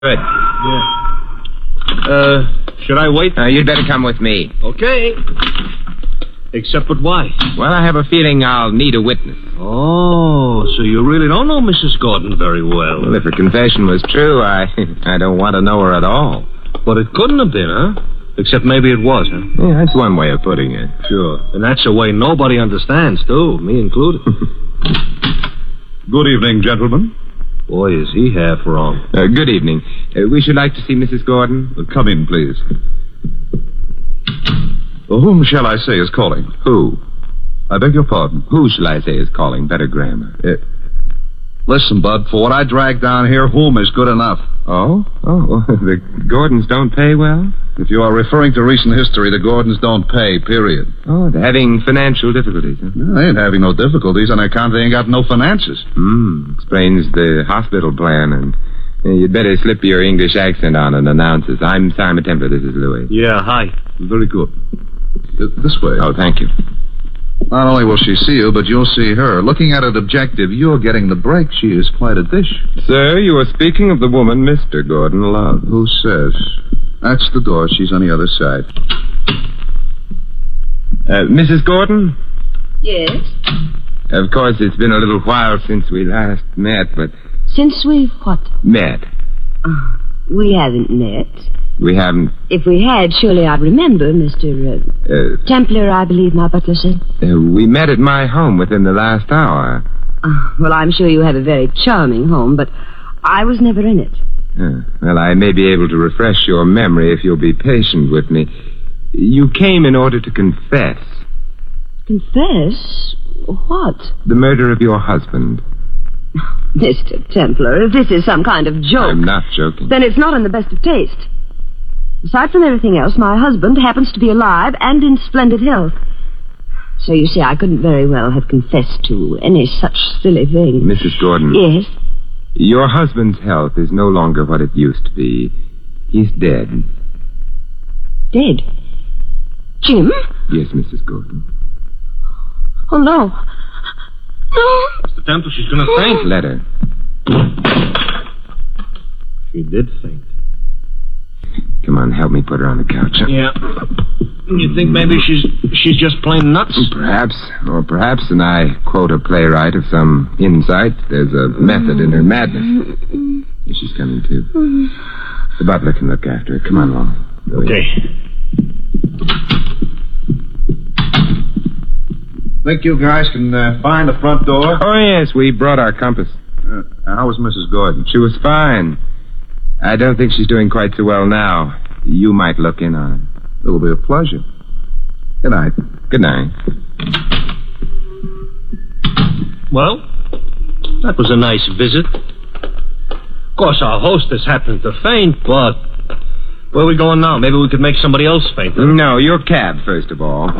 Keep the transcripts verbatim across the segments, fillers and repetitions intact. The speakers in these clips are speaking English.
Good. Yeah. Uh, should I wait? Uh, you'd better come with me. Okay. Except but why? Well, I have a feeling I'll need a witness. Oh, so you really don't know Missus Gordon very well. Well, if her confession was true, I I don't want to know her at all. But it couldn't have been, huh? Except maybe it was, huh? Yeah, that's one way of putting it. Sure. And that's a way nobody understands, too, me included. Good evening, gentlemen. Boy, is he half wrong. Uh, good evening. Uh, we should like to see Missus Gordon. Uh, come in, please. Well, whom shall I say is calling? Who? I beg your pardon. Who shall I say is calling? Better grammar. Uh, listen, Bud, for what I dragged down here, whom is good enough. Oh? Oh, the Gordons don't pay well? If you are referring to recent history, the Gordons don't pay, period. Oh, they're having financial difficulties, huh? No, they ain't having no difficulties on account they ain't got no finances. Hmm, explains the hospital plan, and uh, you'd better slip your English accent on and announce us. I'm Simon Templar, this is Louis. Yeah, hi. Very good. Uh, this way. Oh, thank you. Not only will she see you, but you'll see her. Looking at it objective, you're getting the break. She is quite a dish. Sir, you are speaking of the woman Mister Gordon loves. Who says? That's the door. She's on the other side. Uh, Missus Gordon? Yes? Of course, it's been a little while since we last met, but... Since we've what? Met. Oh, we haven't met. We haven't... If we had, surely I'd remember, Mister Uh, Uh, Templar, I believe my butler said. uh, we met at my home within the last hour. Oh, well, I'm sure you have a very charming home, but I was never in it. Uh, well, I may be able to refresh your memory if you'll be patient with me. You came in order to confess. Confess? What? The murder of your husband. Mister Templar, if this is some kind of joke... I'm not joking. Then it's not in the best of taste. Aside from everything else, my husband happens to be alive and in splendid health. So you see, I couldn't very well have confessed to any such silly thing. Missus Gordon. Yes? Your husband's health is no longer what it used to be. He's dead. Dead? Jim? Yes, Missus Gordon. Oh, no. No. Mister Templar, she's going to faint. Let her. She did faint. Come on, help me put her on the couch. Yeah. You think maybe she's she's just plain nuts? Perhaps, or perhaps, and I quote a playwright of some insight, there's a method in her madness. Here she's coming to. The butler can look after her. Come on along. Okay. Think you guys can uh, find the front door? Oh, yes, we brought our compass. Uh, how was Missus Gordon? She was fine. I don't think she's doing quite so well now. You might look in on her. It'll be a pleasure. Good night. Good night. Well, that was a nice visit. Of course, our hostess happened to faint, but... Where are we going now? Maybe we could make somebody else faint. Huh? No, your cab, first of all.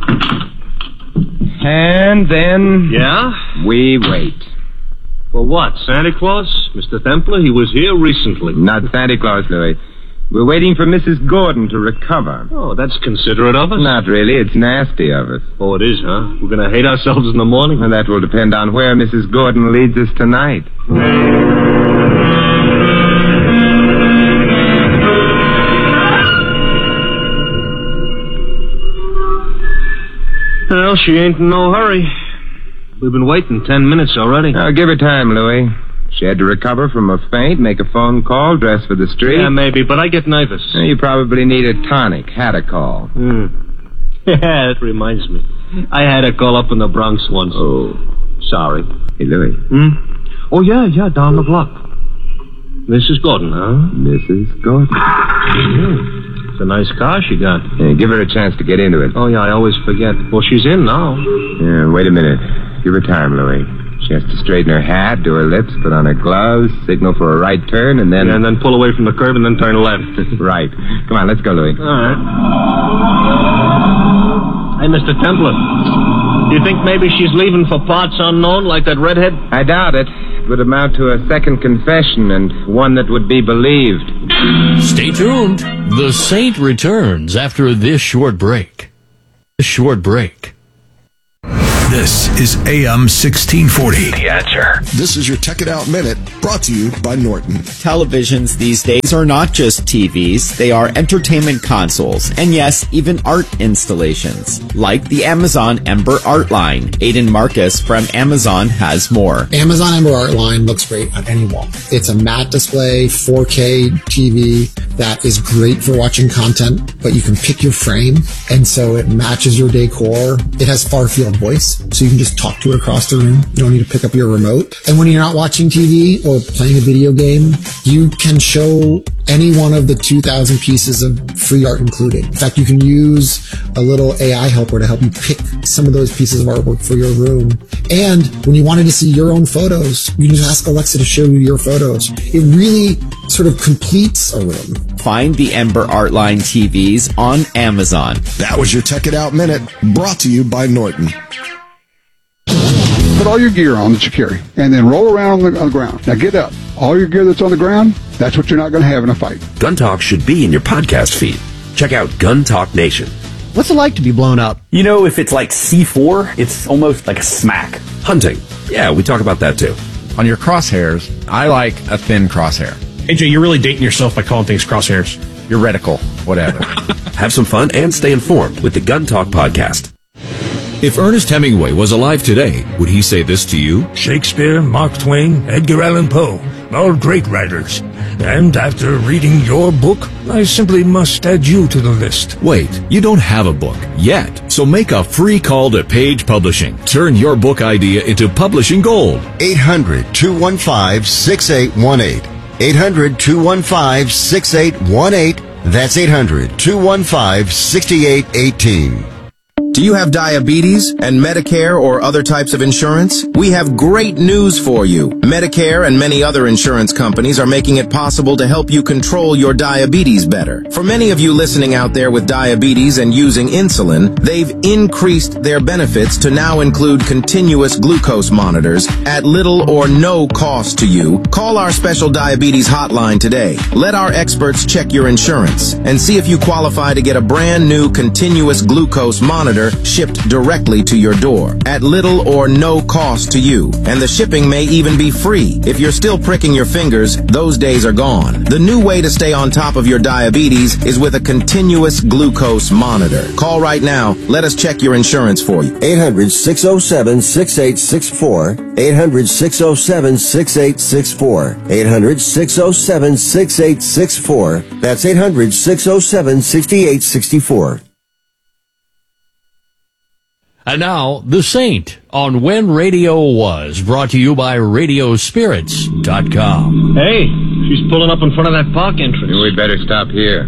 And then... Yeah? We wait. For what? Santa Claus? Mister Templar, he was here recently. Not Santa Claus, Louis. We're waiting for Missus Gordon to recover. Oh, that's considerate of us. Not really. It's nasty of us. Oh, it is, huh? We're going to hate ourselves in the morning? Well, that will depend on where Missus Gordon leads us tonight. Well, she ain't in no hurry. We've been waiting ten minutes already. Now, give her time, Louis. She had to recover from a faint, make a phone call, dress for the street. Yeah, maybe, but I get nervous. Now, you probably need a tonic. Had a call. Hmm. Yeah, that reminds me. I had a call up in the Bronx once. Oh. Sorry. Hey, Louis. Hmm? Oh, yeah, yeah, down the block. Missus Gordon, huh? Missus Gordon. Hmm. It's a nice car she got. Yeah, give her a chance to get into it. Oh, yeah, I always forget. Well, she's in now. Yeah, wait a minute. Give her time, Louis. She has to straighten her hat, do her lips, put on her gloves, signal for a right turn, and then... Yeah, and then pull away from the curb and then turn left. Right. Come on, let's go, Louis. All right. Hey, Mister Templar. Do you think maybe she's leaving for parts unknown like that redhead? I doubt it. It would amount to a second confession, and one that would be believed. Stay tuned. The Saint returns after this short break. This short break. This is A M sixteen forty. The Answer. This is your Tech It Out Minute, brought to you by Norton. Televisions these days are not just T Vs, they are entertainment consoles, and yes, even art installations, like the Amazon Ember Art Line. Aiden Marcus from Amazon has more. Amazon Ember Art Line looks great on any wall. It's a matte display, four K T V that is great for watching content, but you can pick your frame, and so it matches your decor. It has far field voice, so you can just talk to it across the room. You don't need to pick up your remote. And when you're not watching T V or playing a video game, you can show any one of the two thousand pieces of free art included. In fact, you can use a little A I helper to help you pick some of those pieces of artwork for your room. And when you wanted to see your own photos, you can just ask Alexa to show you your photos. It really sort of completes a room. Find the Ember Art Line T Vs on Amazon. That was your Tech It Out Minute, brought to you by Norton. Put all your gear on that you carry, and then roll around on the, on the ground. Now get up. All your gear that's on the ground, that's what you're not going to have in a fight. Gun Talk should be in your podcast feed. Check out Gun Talk Nation. What's it like to be blown up? You know, if it's like C four, it's almost like a smack. Hunting. Yeah, we talk about that too. On your crosshairs, I like a thin crosshair. A J, you're really dating yourself by calling things crosshairs. Your reticle, whatever. Have some fun and stay informed with the Gun Talk podcast. If Ernest Hemingway was alive today, would he say this to you? Shakespeare, Mark Twain, Edgar Allan Poe, all great writers. And after reading your book, I simply must add you to the list. Wait, you don't have a book yet, so make a free call to Page Publishing. Turn your book idea into publishing gold. eight hundred, two one five, six eight one eight. eight hundred, two one five, six eight one eight. That's eight hundred, two one five, six eight one eight. Do you have diabetes and Medicare or other types of insurance? We have great news for you. Medicare and many other insurance companies are making it possible to help you control your diabetes better. For many of you listening out there with diabetes and using insulin, they've increased their benefits to now include continuous glucose monitors at little or no cost to you. Call our special diabetes hotline today. Let our experts check your insurance and see if you qualify to get a brand new continuous glucose monitor shipped directly to your door at little or no cost to you. And the shipping may even be free. If you're still pricking your fingers, those days are gone. The new way to stay on top of your diabetes is with a continuous glucose monitor. Call right now. Let us check your insurance for you. eight hundred, six oh seven, six eight six four. eight hundred, six oh seven, six eight six four. eight hundred, six oh seven, six eight six four. That's eight hundred, six oh seven, six eight six four. And now, The Saint on When Radio Was, brought to you by radio spirits dot com. Hey, she's pulling up in front of that park entrance. We better stop here.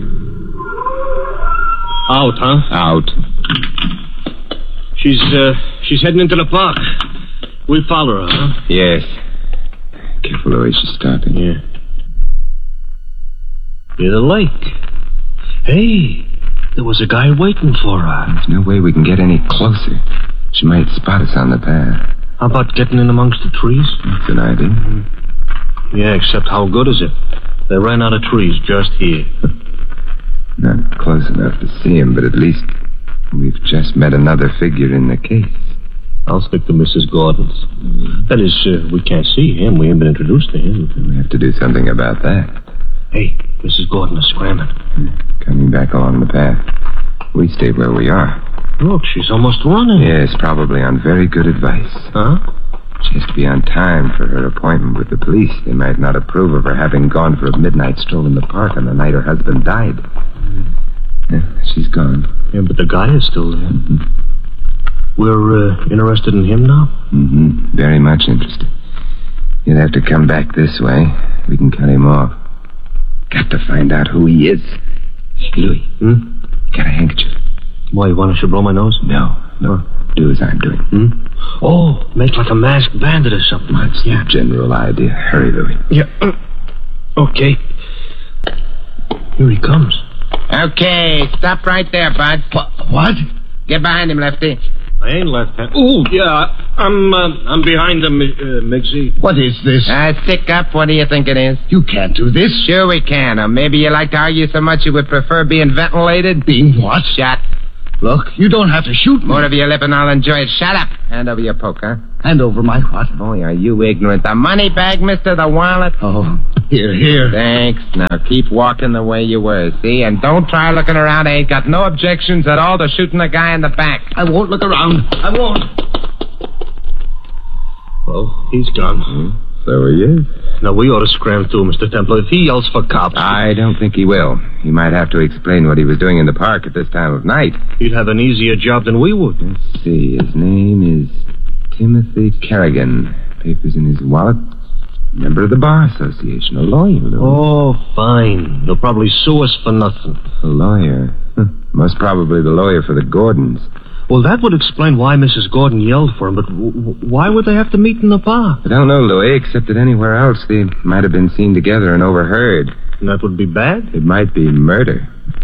Out, huh? Out. She's, uh, she's heading into the park. We'll follow her, huh? Yes. Careful, Louis, she's stopping. Yeah. Near the lake. Hey, there was a guy waiting for her. There's no way we can get any closer. She might spot us on the path. How about getting in amongst the trees? That's an idea. Yeah, except how good is it? They ran out of trees just here. Not close enough to see him, but at least we've just met another figure in the case. I'll stick to Missus Gordon's. Mm-hmm. That is, uh, we can't see him. We haven't been introduced to him. We have to do something about that. Hey, Missus Gordon is scrambling. Coming back along the path. We stay where we are. Look, she's almost running. Yes, probably on very good advice. Huh? She has to be on time for her appointment with the police. They might not approve of her having gone for a midnight stroll in the park on the night her husband died. Mm. Yeah, she's gone. Yeah, but the guy is still there. Mm-hmm. We're uh, interested in him now? Mm-hmm. Very much interested. You'd have to come back this way. We can cut him off. Got to find out who he is. Louis, hmm? Got a handkerchief. Why, you want I should blow my nose? No, no. Do as I'm doing. Hmm? Oh, make like a masked bandit or something. That's yeah. the general idea. Hurry, Louis. Yeah. Okay. Here he comes. Okay, stop right there, bud. What? Get behind him, Lefty. I ain't left hand. Oh, yeah, I'm uh, I'm behind him, uh, Mixie. What is this? Uh, stick up. What do you think it is? You can't do this. Sure we can. Or maybe you like to argue so much you would prefer being ventilated? Being what? Shot. Look, you don't have to shoot me. More of your lip and I'll enjoy it. Shut up. Hand over your poke, huh? Hand over my what? Boy, are you ignorant. The money bag, mister, the wallet. Oh, here, here. Thanks. Now keep walking the way you were, see? And don't try looking around. I ain't got no objections at all to shooting a guy in the back. I won't look around. I won't. Well, he's gone. Hmm. So he is. Now, we ought to scram too, Mister Templar. If he yells for cops... I don't think he will. He might have to explain what he was doing in the park at this time of night. He'd have an easier job than we would. Let's see. His name is Timothy Kerrigan. Papers in his wallet. Member of the Bar Association. A lawyer, Louis. Oh, fine. He'll probably sue us for nothing. A lawyer? Huh. Most probably the lawyer for the Gordons. Well, that would explain why Missus Gordon yelled for him, but w- w- why would they have to meet in the bar? I don't know, Louis, except that anywhere else they might have been seen together and overheard. And that would be bad? It might be murder.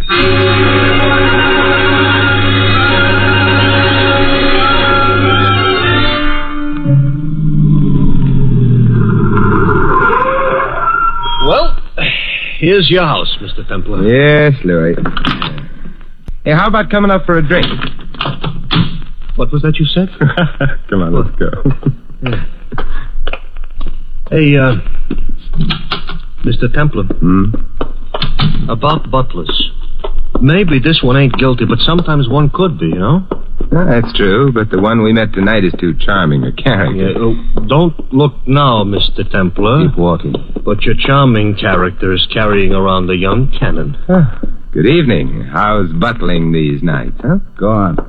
Well, here's your house, Mister Templar. Yes, Louis. Hey, how about coming up for a drink? What was that you said? Come on, let's go. Yeah. Hey, uh, Mister Templar. Hmm? About butlers. Maybe this one ain't guilty, but sometimes one could be, you know? Well, that's true, but the one we met tonight is too charming a character. Yeah, oh, don't look now, Mister Templar. Keep walking. But your charming character is carrying around a young cannon. Huh. Good evening. How's butling these nights, huh? Go on.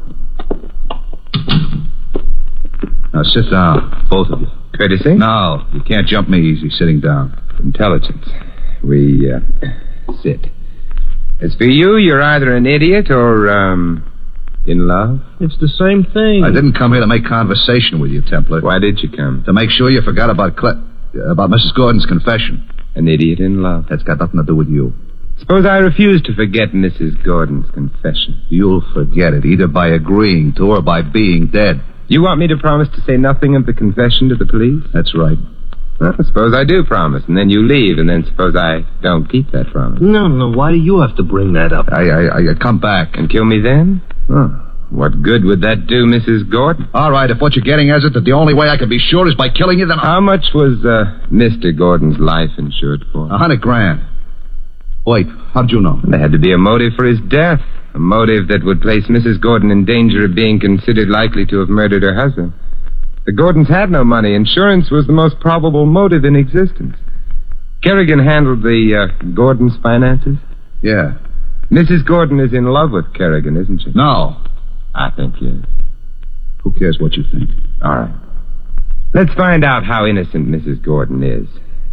Now sit down, both of you. Courtesy? No, you can't jump me easy sitting down. Intelligence. We, uh, sit. As for you, you're either an idiot or, um, in love. It's the same thing. I didn't come here to make conversation with you, Templar. Why did you come? To make sure you forgot about Cle- about Missus Gordon's confession. An idiot in love. That's got nothing to do with you. Suppose I refuse to forget Missus Gordon's confession. You'll forget it, either by agreeing to or by being dead. You want me to promise to say nothing of the confession to the police? That's right. Well, suppose I do promise, and then you leave, and then suppose I don't keep that promise. No, no, why do you have to bring that up? I, I, I come back. And kill me then? Huh. What good would that do, Missus Gordon? All right, if what you're getting is it that the only way I can be sure is by killing you, then I'll... How much was uh, Mister Gordon's life insured for? A hundred grand. Wait, how'd you know? There had to be a motive for his death. A motive that would place Missus Gordon in danger of being considered likely to have murdered her husband. The Gordons had no money. Insurance was the most probable motive in existence. Kerrigan handled the uh, Gordons' finances? Yeah. Missus Gordon is in love with Kerrigan, isn't she? No. I think yes. Who cares what you think? All right. Let's find out how innocent Missus Gordon is.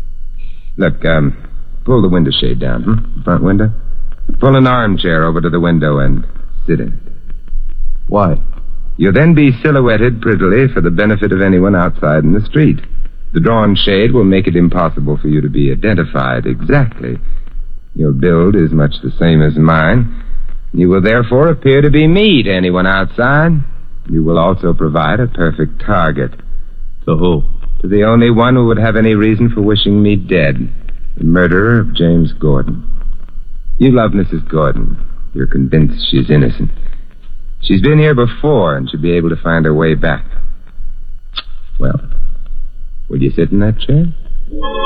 Look, um, pull the window shade down, hmm? Front window. Pull an armchair over to the window and sit in it. Why? You'll then be silhouetted prettily for the benefit of anyone outside in the street. The drawn shade will make it impossible for you to be identified exactly. Your build is much the same as mine. You will therefore appear to be me to anyone outside. You will also provide a perfect target. To who? To the only one who would have any reason for wishing me dead. The murderer of James Gordon. You love Missus Gordon. You're convinced she's innocent. She's been here before and should be able to find her way back. Well, will you sit in that chair?